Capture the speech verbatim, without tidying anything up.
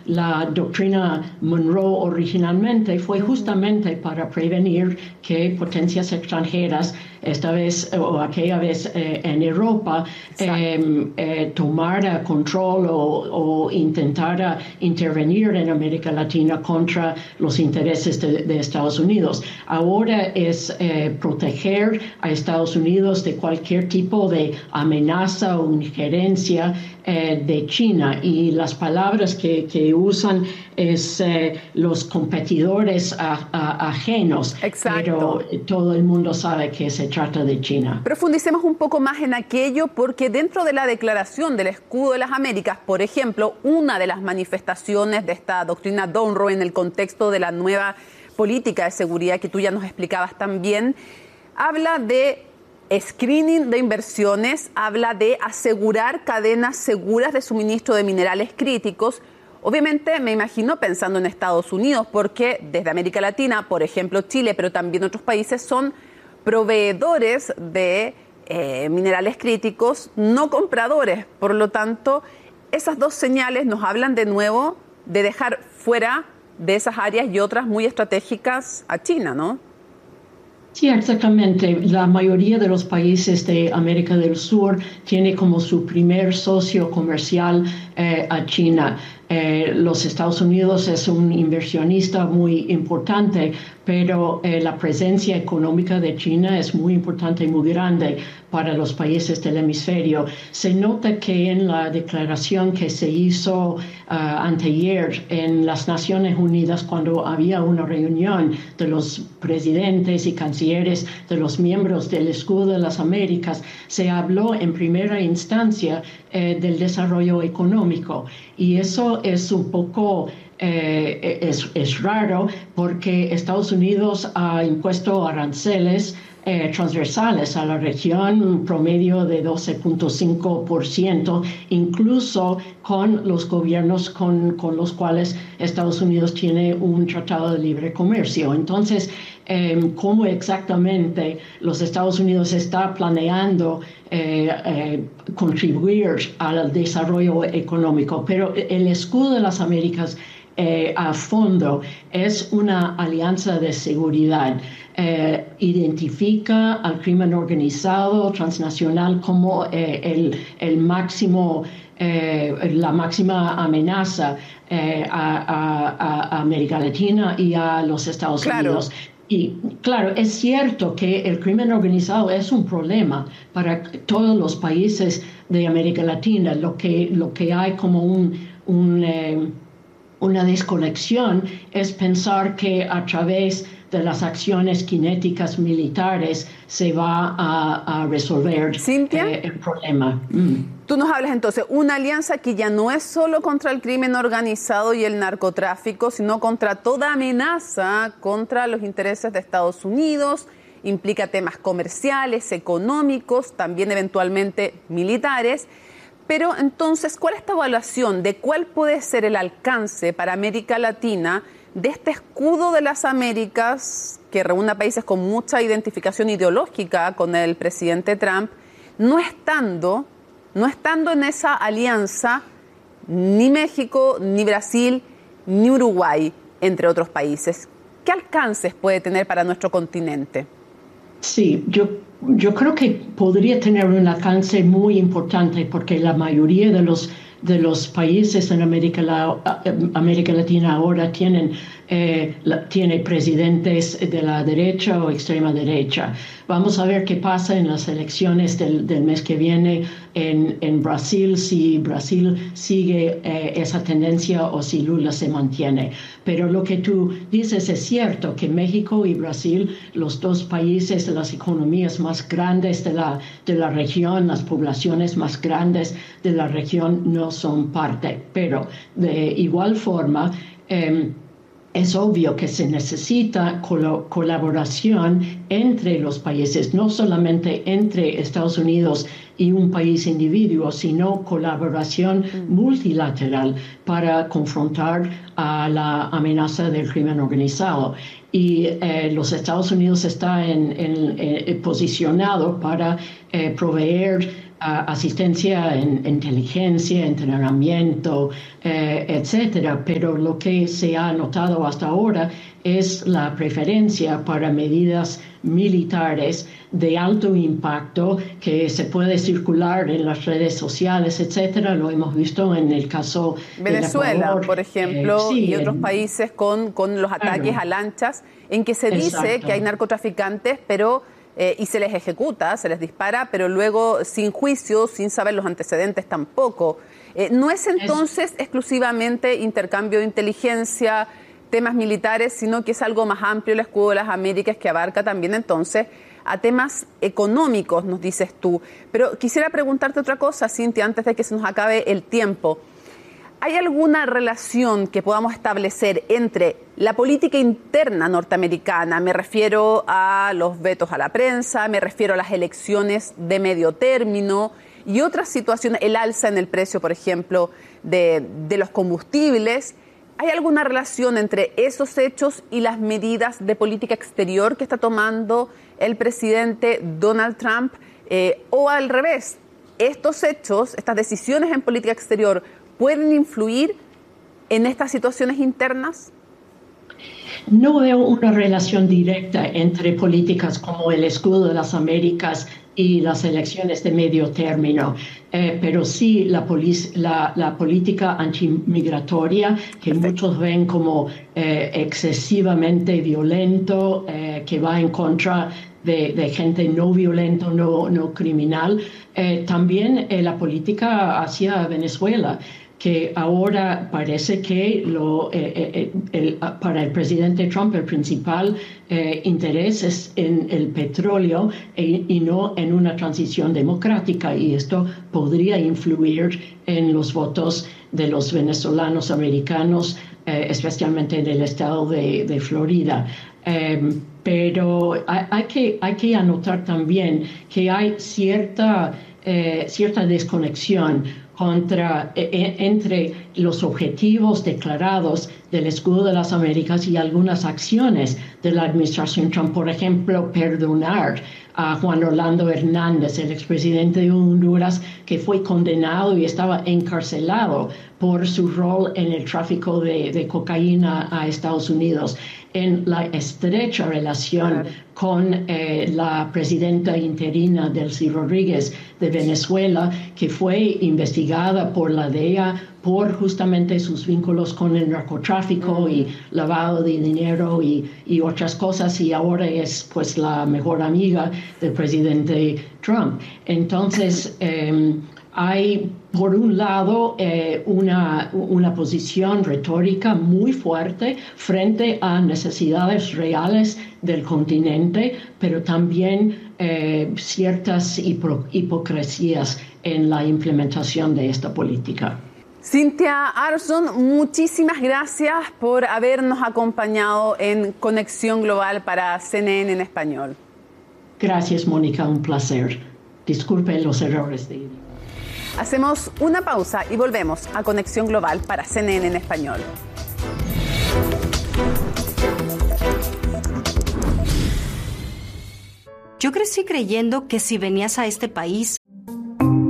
la doctrina Monroe originalmente fue justamente para prevenir que potencias extranjeras, esta vez o aquella vez eh, en Europa, eh, eh, tomara control o, o intentara intervenir en América Latina contra los intereses de, de Estados Unidos. Ahora es eh, proteger a Estados Unidos de cualquier tipo de amenaza o injerencia eh, de China, y las palabras que, que usan es eh, los competidores a, a, ajenos. Exacto. Pero todo el mundo sabe que se trata de China. Profundicemos un poco más en aquello, porque dentro de la declaración del Escudo de las Américas, por ejemplo, una de las manifestaciones de esta doctrina Monroe en el contexto de la nueva política de seguridad que tú ya nos explicabas también, habla de screening de inversiones, habla de asegurar cadenas seguras de suministro de minerales críticos. Obviamente me imagino pensando en Estados Unidos, porque desde América Latina, por ejemplo Chile, pero también otros países son proveedores de eh, minerales críticos, no compradores. Por lo tanto, esas dos señales nos hablan de nuevo de dejar fuera de esas áreas y otras muy estratégicas a China, ¿no? Sí, exactamente. La mayoría de los países de América del Sur tiene como su primer socio comercial eh, a China. Eh, los Estados Unidos es un inversionista muy importante, pero eh, la presencia económica de China es muy importante y muy grande para los países del hemisferio. Se nota que en la declaración que se hizo uh, anteayer en las Naciones Unidas, cuando había una reunión de los presidentes y cancilleres de los miembros del Escudo de las Américas, se habló en primera instancia eh, del desarrollo económico. Y eso es un poco eh, es, es raro, porque Estados Unidos ha impuesto aranceles eh, transversales a la región, un promedio de doce punto cinco por ciento, incluso con los gobiernos con, con los cuales Estados Unidos tiene un tratado de libre comercio. Entonces, eh, ¿cómo exactamente los Estados Unidos está planeando eh, eh, contribuir al desarrollo económico? Pero el Escudo de las Américas Eh, a fondo es una alianza de seguridad. Eh, identifica al crimen organizado transnacional como eh, el, el máximo, eh, la máxima amenaza eh, a, a, a América Latina y a los Estados Claro. Unidos. Y claro, es cierto que el crimen organizado es un problema para todos los países de América Latina. Lo que, lo que hay como un... un eh, Una desconexión es pensar que a través de las acciones cinéticas militares se va a, a resolver eh, el problema. Mm. Tú nos hablas entonces una alianza que ya no es solo contra el crimen organizado y el narcotráfico, sino contra toda amenaza contra los intereses de Estados Unidos, implica temas comerciales, económicos, también eventualmente militares. Pero entonces, ¿cuál es esta evaluación de cuál puede ser el alcance para América Latina de este escudo de las Américas que reúne a países con mucha identificación ideológica con el presidente Trump, no estando, no estando en esa alianza ni México, ni Brasil, ni Uruguay, entre otros países? ¿Qué alcances puede tener para nuestro continente? Sí, yo, yo creo que podría tener un alcance muy importante, porque la mayoría de los, de los países en América, la, América Latina ahora tienen, eh, la, tiene presidentes de la derecha o extrema derecha. Vamos a ver qué pasa en las elecciones del, del mes que viene en, en Brasil, si Brasil sigue eh, esa tendencia o si Lula se mantiene. Pero lo que tú dices es cierto, que México y Brasil, los dos países de las economías más grandes de la, de la región, las poblaciones más grandes de la región, no son parte. Pero de igual forma, eh, es obvio que se necesita col- colaboración entre los países, no solamente entre Estados Unidos y un país individuo, sino colaboración multilateral para confrontar a la amenaza del crimen organizado. Y eh, los Estados Unidos está en, en, eh, posicionado para eh, proveer uh, asistencia en inteligencia, entrenamiento, eh, etcétera. Pero lo que se ha notado hasta ahora es la preferencia para medidas militares de alto impacto que se puede circular en las redes sociales, etcétera. Lo hemos visto en el caso Venezuela, de Ecuador, por ejemplo, eh, sí, y otros en, países con, con los ataques claro. a lanchas, en que se dice Exacto. que hay narcotraficantes, pero eh, y se les ejecuta, se les dispara, pero luego sin juicio, sin saber los antecedentes tampoco. Eh, ¿No es entonces es... exclusivamente intercambio de inteligencia, temas militares, sino que es algo más amplio el escudo de las Américas, que abarca también entonces a temas económicos, nos dices tú? Pero quisiera preguntarte otra cosa, Cynthia, antes de que se nos acabe el tiempo. ¿Hay alguna relación que podamos establecer entre la política interna norteamericana? Me refiero a los vetos a la prensa, me refiero a las elecciones de medio término y otras situaciones, el alza en el precio, por ejemplo, de, de los combustibles. ¿Hay alguna relación entre esos hechos y las medidas de política exterior que está tomando el presidente Donald Trump? Eh, o al revés, estos hechos, estas decisiones en política exterior, ¿pueden influir en estas situaciones internas? No veo una relación directa entre políticas como el escudo de las Américas y las elecciones de medio término, eh, pero sí la, la, la política antimigratoria, que Perfecto. muchos ven como eh, excesivamente violento, eh, que va en contra de, de gente no violenta, no, no criminal. Eh, también eh, la política hacia Venezuela, que ahora parece que lo, eh, eh, el, para el presidente Trump el principal eh, interés es en el petróleo e, y no en una transición democrática, y esto podría influir en los votos de los venezolanos americanos, eh, especialmente en el estado de, de Florida. Eh, pero hay, hay, que, hay que anotar también que hay cierta, eh, cierta desconexión Contra, eh, entre los objetivos declarados del escudo de las Américas y algunas acciones de la administración Trump. Por ejemplo, perdonar a Juan Orlando Hernández, el expresidente de Honduras, que fue condenado y estaba encarcelado por su rol en el tráfico de, de cocaína a Estados Unidos, en la estrecha relación claro. con eh, la presidenta interina Delcy Rodríguez de Venezuela, que fue investigada por la D E A por justamente sus vínculos con el narcotráfico mm. y lavado de dinero y, y otras cosas, y ahora es pues la mejor amiga del presidente Trump. Entonces, eh, hay, por un lado, eh, una, una posición retórica muy fuerte frente a necesidades reales del continente, pero también eh, ciertas hipo- hipocresías en la implementación de esta política. Cynthia Arson, muchísimas gracias por habernos acompañado en Conexión Global para C N N en español. Gracias, Mónica, un placer. Disculpe los errores de... Hacemos una pausa y volvemos a Conexión Global para C N N en español. Yo crecí creyendo que si venías a este país